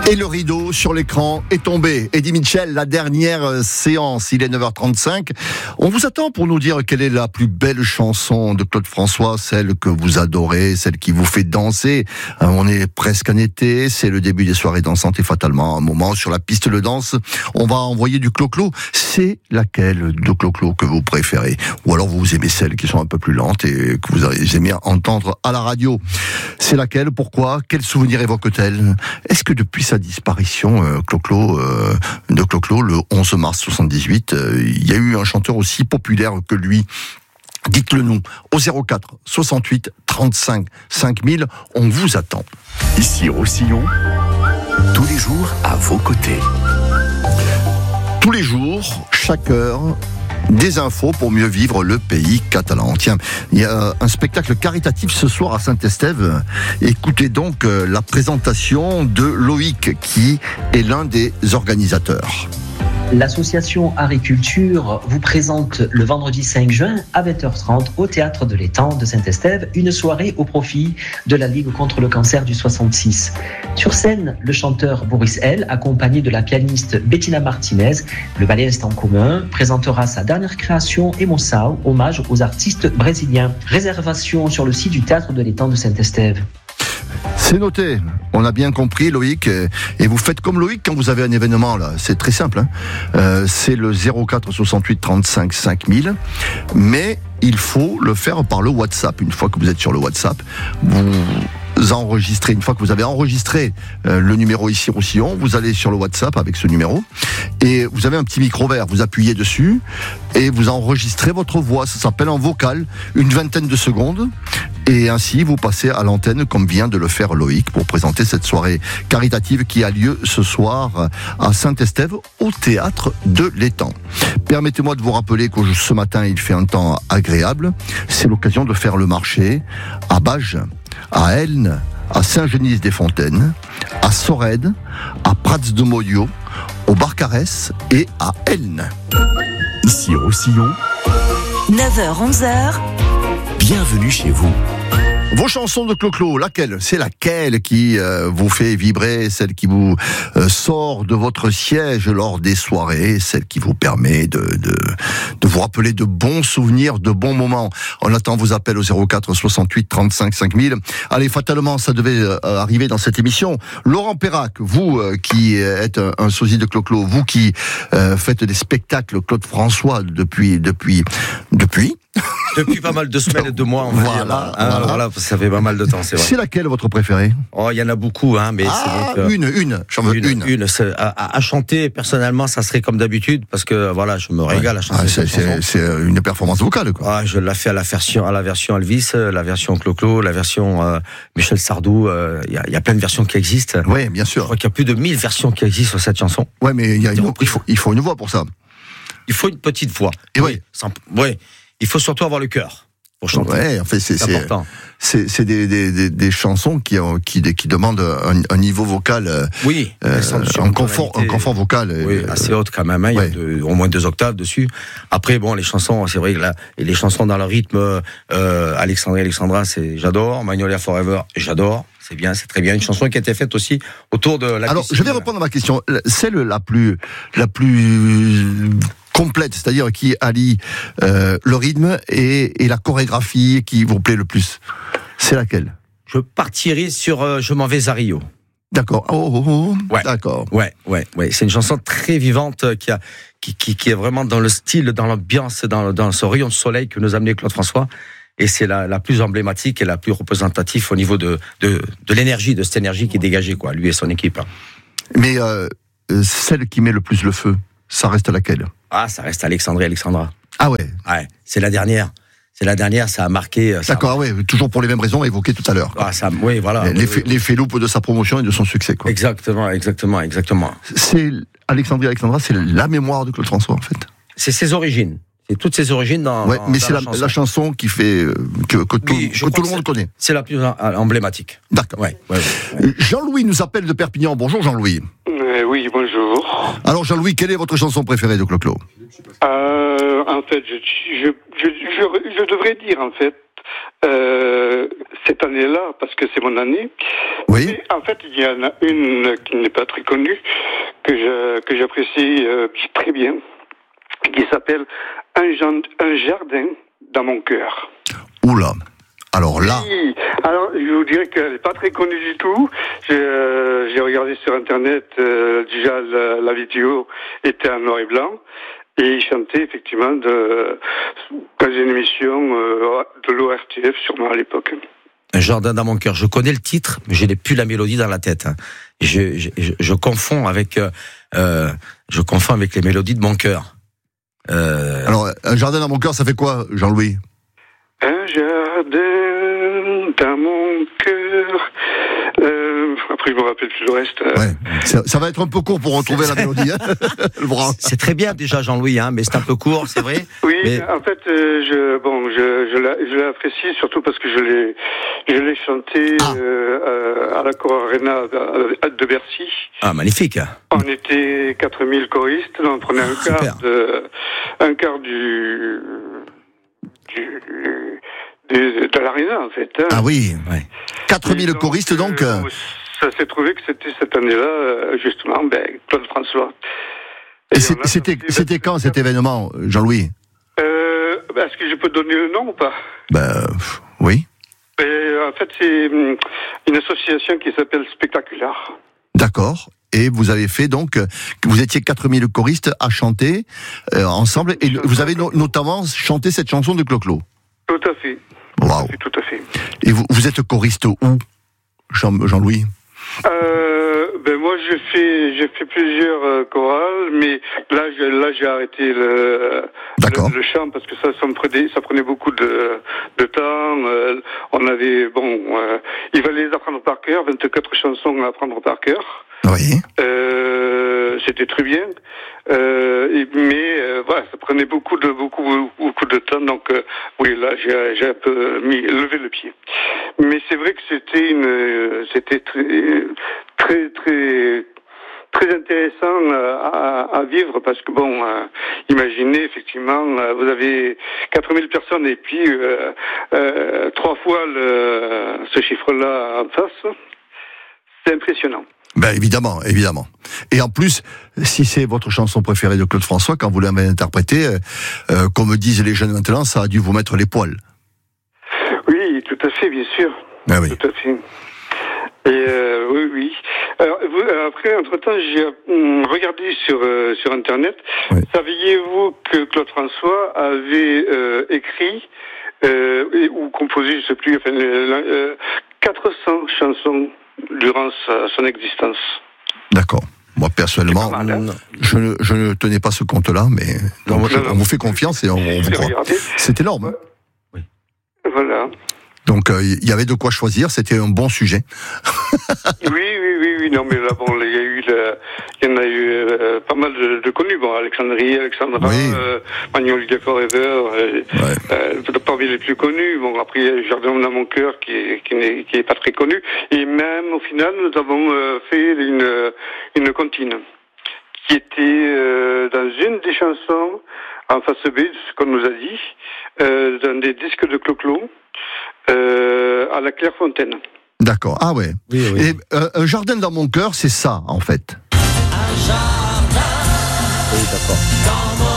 Et le rideau sur l'écran est tombé. Eddie Mitchell, la dernière séance, il est 9h35. On vous attend pour nous dire quelle est la plus belle chanson de Claude François, celle que vous adorez, celle qui vous fait danser. On est presque en été, c'est le début des soirées dansantes et fatalement, un moment sur la piste de danse, on va envoyer du clo-clo. C'est laquelle de clo-clo que vous préférez? Ou alors vous aimez celles qui sont un peu plus lentes et que vous aimez entendre à la radio? C'est laquelle? Pourquoi? Quel souvenir évoque-t-elle? Est-ce que depuis sa disparition de Clo-Clo le 11 mars 78, il y a eu un chanteur aussi populaire que lui? Dites-le nous au 04 68 35 5000, on vous attend. Ici Roussillon, tous les jours à vos côtés. Tous les jours, chaque heure, des infos pour mieux vivre le pays catalan. Tiens, il y a un spectacle caritatif ce soir à Saint-Estève. Écoutez donc la présentation de Loïc, qui est l'un des organisateurs. L'association Agriculture vous présente le vendredi 5 juin à 20h30 au Théâtre de l'Étang de Saint-Estève une soirée au profit de la Ligue contre le cancer du 66. Sur scène, le chanteur Boris L, accompagné de la pianiste Bettina Martinez, le ballet Instant Commun, présentera sa dernière création Emoção, hommage aux artistes brésiliens. Réservation sur le site du Théâtre de l'Étang de Saint-Estève. C'est noté, on a bien compris Loïc, et vous faites comme Loïc quand vous avez un événement là, c'est très simple, c'est le 04 68 35 5000, mais il faut le faire par le WhatsApp. Une fois que vous êtes sur le WhatsApp, vous enregistrez, une fois que vous avez enregistré le numéro ici Roussillon, vous allez sur le WhatsApp avec ce numéro, et vous avez un petit micro vert, vous appuyez dessus, et vous enregistrez votre voix, ça s'appelle un vocal, une vingtaine de secondes, et ainsi vous passez à l'antenne comme vient de le faire Loïc pour présenter cette soirée caritative qui a lieu ce soir à Saint-Estève au Théâtre de l'Étang. Permettez-moi de vous rappeler que ce matin il fait un temps agréable, c'est l'occasion de faire le marché à Bages, à Elne, à Saint-Genis-des-Fontaines, à Sorède, à Prats de Mollio, au Barcarès et à Elne. Ici Roussillon, 9h-11h, bienvenue chez vous. Vos chansons de Clo-Clo, laquelle? C'est laquelle qui vous fait vibrer, celle qui vous sort de votre siège lors des soirées, celle qui vous permet de vous rappeler de bons souvenirs, de bons moments? On attend vos appels au 04 68 35 5000. Allez, fatalement, ça devait arriver dans cette émission. Laurent Perrac, vous qui êtes un sosie de Clo-Clo, vous qui faites des spectacles Claude François depuis pas mal de semaines et de mois, on va dire. Voilà, ça fait pas mal de temps, c'est vrai. C'est laquelle votre préférée? Oh, il y en a beaucoup, mais c'est donc, j'en veux une. À chanter, personnellement, ça serait comme d'habitude, parce que voilà, je me régale à chanter cette chanson. C'est une performance vocale, quoi. Je l'ai fait à la version Elvis, la version Clo-Clo, la version Michel Sardou. Il y a plein de versions qui existent. Oui, bien sûr. Je crois qu'il y a plus de 1000 versions qui existent sur cette chanson. Ouais, mais il faut une voix pour ça. Il faut une petite voix. Et oui. Il faut surtout avoir le cœur pour chanter. Ouais, en fait, c'est important. C'est des chansons qui demandent un niveau vocal. Un confort vocal. Assez haute quand même. Il y a au moins 2 octaves dessus. Après, les chansons, c'est vrai que là, et les chansons dans le rythme, Alexandra, j'adore. Magnolia Forever, j'adore. C'est bien, c'est très bien. Une chanson qui a été faite aussi autour de la. Alors, je vais répondre à ma question. Celle la plus complète, c'est-à-dire qui allie le rythme et la chorégraphie qui vous plaît le plus, c'est laquelle? Je partirai sur Je m'en vais à Rio. D'accord. Ouais. D'accord. Ouais. C'est une chanson très vivante qui est vraiment dans le style, dans l'ambiance, dans ce rayon de soleil que nous a amené Claude François. Et c'est la plus emblématique et la plus représentative au niveau de l'énergie, de cette énergie qui est dégagée, quoi, lui et son équipe. Mais celle qui met le plus le feu, ça reste laquelle? Ça reste Alexandra. Ah ouais. Ouais, c'est la dernière. Ça a marqué. D'accord, toujours pour les mêmes raisons évoquées tout à l'heure. Oui, voilà. L'effet loupe de sa promotion et de son succès, quoi. Exactement. C'est Alexandra, c'est la mémoire de Claude François, en fait. C'est ses origines. C'est toutes ses origines dans. Mais c'est la chanson qui fait que tout le monde connaît. C'est la plus emblématique. D'accord. Ouais. Jean-Louis nous appelle de Perpignan. Bonjour Jean-Louis. Oui, bonjour. Alors Jean-Louis, quelle est votre chanson préférée de Clo-Clo? En fait, je devrais dire en fait cette année-là, parce que c'est mon année. Oui. Et en fait, il y en a une qui n'est pas très connue, que j'apprécie très bien, qui s'appelle Un jardin dans mon cœur. Oula. Alors là. Oui. Alors, je vous dirais qu'elle n'est pas très connue du tout. J'ai regardé sur Internet, déjà la vidéo était en noir et blanc. Et il chantait effectivement dans une émission de l'ORTF, sûrement à l'époque. Un jardin dans mon cœur. Je connais le titre, mais je n'ai plus la mélodie dans la tête. Je confonds avec les mélodies de mon cœur. Alors, un jardin dans mon cœur, ça fait quoi, Jean-Louis? Un jardin dans mon cœur. Après, je me rappelle plus le reste. Ouais. Ça va être un peu court pour retrouver la mélodie. Hein. Le bras. C'est très bien déjà, Jean-Louis, hein, mais c'est un peu court, c'est vrai. Oui, mais... en fait, je l'apprécie surtout parce que je l'ai chanté à l'Accor Arena de Bercy. Ah, magnifique. On était 4000 choristes, on prenait un quart de l'aréna, en fait. Hein. Ah oui, ouais. 4000 choristes, donc. Ça s'est trouvé que c'était cette année-là, justement, Claude François. Et c'était quand cet événement, Jean-Louis? Est-ce que je peux donner le nom ou pas? Oui. En fait, c'est une association qui s'appelle Spectacular. D'accord. Et vous avez fait donc, vous étiez 4000 choristes à chanter ensemble, et vous avez notamment chanté cette chanson de Clo-Clo. Tout à fait. Waouh. Tout à fait. Et vous êtes choriste où, Jean-Louis? Moi, j'ai fait plusieurs chorales, mais là, j'ai arrêté le chant parce que ça prenait beaucoup de temps. On avait, il fallait les apprendre par cœur, 24 chansons à apprendre par cœur. Oui. C'était très bien. Mais voilà, ça prenait beaucoup de temps. Donc oui, là, j'ai un peu levé le pied. Mais c'est vrai que c'était très très intéressant à vivre parce que imaginez effectivement, vous avez 4000 personnes et puis 3 fois ce chiffre-là en face. C'est impressionnant. Évidemment. Et en plus, si c'est votre chanson préférée de Claude François, quand vous l'avez interprétée, comme disent les jeunes maintenant, ça a dû vous mettre les poils. Oui, tout à fait, bien sûr. Ah oui. Tout à fait. Et oui. Alors, après, entre-temps, j'ai regardé sur Internet. Oui. Saviez-vous que Claude François avait écrit ou composé, je sais plus, 400 chansons durant son existence. D'accord. Moi, personnellement, je ne tenais pas ce compte-là, mais on vous fait confiance et on vous croit. C'est énorme. Hein. Oui. Voilà. Donc, il y avait de quoi choisir, c'était un bon sujet. Oui, non, mais là, il y en a eu pas mal de connus. Alexandrie, Alexandra, Magnolia Forever, parmi les plus connus. Après, il y a Jardin dans mon cœur qui est pas très connu. Et même, au final, nous avons fait une comptine qui était dans une des chansons, en face B, ce qu'on nous a dit, dans des disques de Clo-Clo, à la Clairefontaine. D'accord. Ah ouais. Oui. Et un jardin dans mon cœur, c'est ça, en fait. Un jardin. Oui, d'accord.